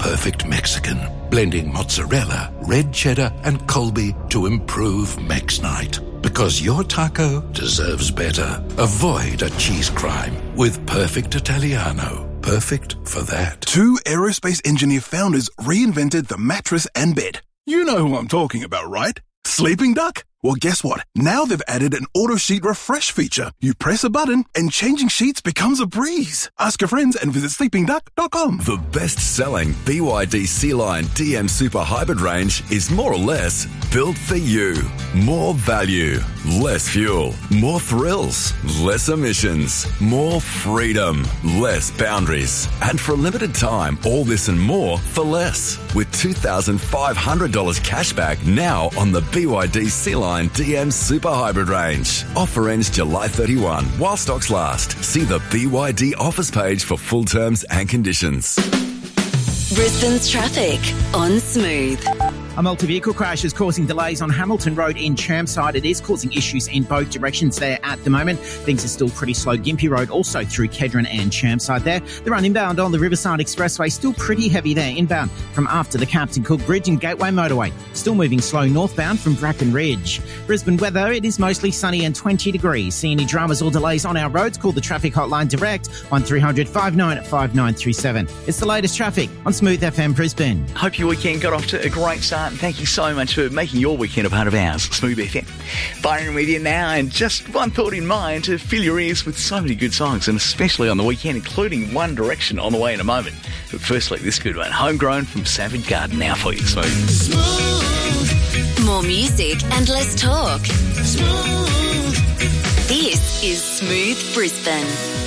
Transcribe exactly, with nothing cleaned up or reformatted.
perfect Mexican, blending mozzarella, red cheddar, and Colby to improve Mex Night. Because your taco deserves better. Avoid a cheese crime with Perfect Italiano. Perfect for that. Two aerospace engineer founders reinvented the mattress and bed. You know who I'm talking about, right? Sleeping Duck? Well, guess what? Now they've added an auto sheet refresh feature. You press a button and changing sheets becomes a breeze. Ask your friends and visit sleeping duck dot com. The best-selling B Y D Sea-Line D M Super Hybrid range is more or less built for you. More value, less fuel, more thrills, less emissions, more freedom, less boundaries. And for a limited time, all this and more for less. With two thousand five hundred dollars cash back now on the B Y D Sea-Line D M Super Hybrid range. Offer ends July thirty-first while stocks last. See the B Y D offers page for full terms and conditions. Brisbane's traffic on Smooth. A multi-vehicle crash is causing delays on Hamilton Road in Chermside. It is causing issues in both directions there at the moment. Things are still pretty slow. Gympie Road also through Kedron and Chermside there. The run inbound on the Riverside Expressway still pretty heavy there. Inbound from after the Captain Cook Bridge and Gateway Motorway. Still moving slow northbound from Bracken Ridge. Brisbane weather, it is mostly sunny and twenty degrees. See any dramas or delays on our roads? Call the traffic hotline direct one three hundred five nine five nine three seven. It's the latest traffic on Smooth F M Brisbane. Hope your weekend got off to a great start. And thank you so much for making your weekend a part of ours. Smooth F M. Byron with you now, and just one thought in mind to fill your ears with so many good songs, and especially on the weekend, including One Direction on the way in a moment. But firstly, this good one, Homegrown from Savage Garden, now for you, Smooth. Smooth. More music and less talk. Smooth. This is Smooth Brisbane.